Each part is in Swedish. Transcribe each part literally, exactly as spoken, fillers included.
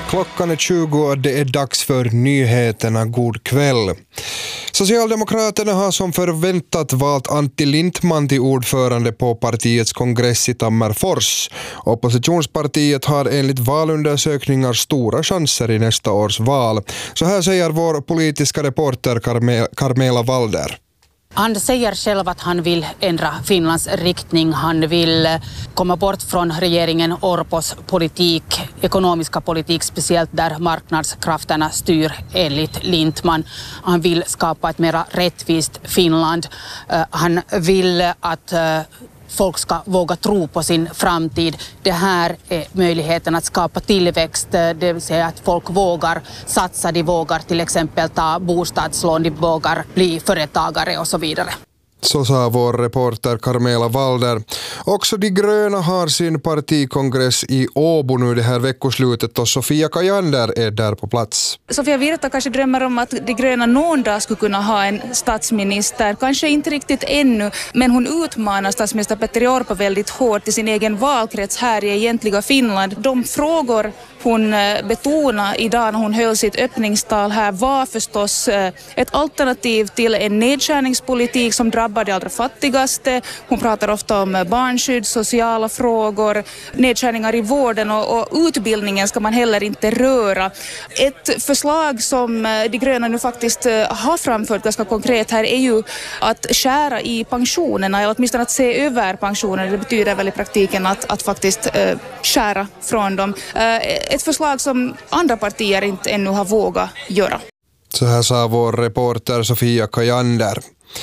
Klockan är tjugo och det är dags för nyheterna. God kväll. Socialdemokraterna har som förväntat valt Antti Lindman till ordförande på partiets kongress i Tammerfors. Oppositionspartiet har enligt valundersökningar stora chanser i nästa års val. Så här säger vår politiska reporter Carmela Walder. Han säger själv att han vill ändra Finlands riktning. Han vill komma bort från regeringen Orpos politik, ekonomiska politik, speciellt där marknadskrafterna styr enligt Lindman. Han vill skapa ett mer rättvist Finland. Han vill att folk ska våga tro på sin framtid. Det här är möjligheten att skapa tillväxt, det vill säga att folk vågar satsa, de vågar till exempel ta bostadslån, de vågar bli företagare och så vidare. Så sa vår reporter Carmela Walder. Också de gröna har sin partikongress i Åbo nu det här veckoslutet och Sofia Kajander är där på plats. Sofia Virta kanske drömmer om att de gröna någon dag skulle kunna ha en statsminister. Kanske inte riktigt ännu, men hon utmanar statsminister Petteri Orpo väldigt hårt i sin egen valkrets här i egentliga Finland. De frågor hon betonade idag när hon höll sitt öppningstal här var förstås ett alternativ till en nedskärningspolitik som drabbar de allra fattigaste. Hon pratar ofta om barnskydd, sociala frågor, nedskärningar i vården och, och utbildningen ska man heller inte röra. Ett förslag som de gröna nu faktiskt har framfört ganska konkret här är ju att skära i pensionerna eller åtminstone att se över pensionerna. Det betyder väl i praktiken att, att faktiskt uh, skära från dem. Uh, ett förslag som andra partier inte ännu har vågat göra. Så här sa vår reporter Sofia Kajander.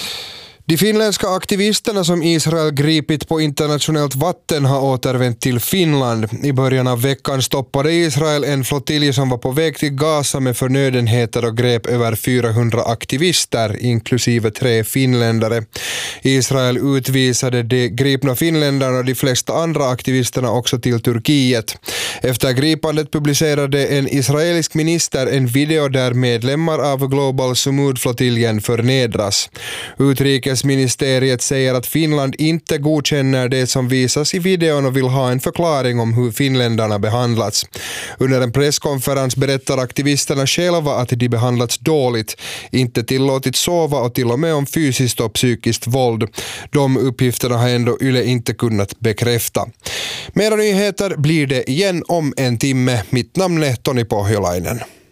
De finländska aktivisterna som Israel gripit på internationellt vatten har återvänt till Finland. I början av veckan stoppade Israel en flottilj som var på väg till Gaza med förnödenheter och grep över fyrahundra aktivister, inklusive tre finländare. Israel utvisade de gripna finländarna och de flesta andra aktivisterna också till Turkiet. Efter gripandet publicerade en israelisk minister en video där medlemmar av Global Sumud-flottiljen förnedras. Utrikes Ministeriet säger att Finland inte godkänner det som visas i videon och vill ha en förklaring om hur finländarna behandlats. Under en presskonferens berättar aktivisterna själva att de behandlats dåligt, inte tillåtit sova och till och med om fysiskt och psykiskt våld. De uppgifterna har ändå Yle inte kunnat bekräfta. Mera nyheter blir det igen om en timme. Mitt namn är Toni Pohjolainen.